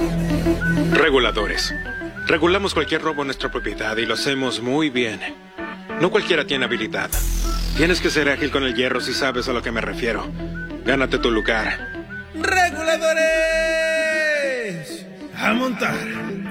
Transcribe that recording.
Reguladores. Regulamos cualquier robo en nuestra propiedad y lo hacemos muy bien. No cualquiera tiene habilidad. Tienes que ser ágil con el hierro si sabes a lo que me refiero. Gánate tu lugar. ¡Reguladores! ¡A montar!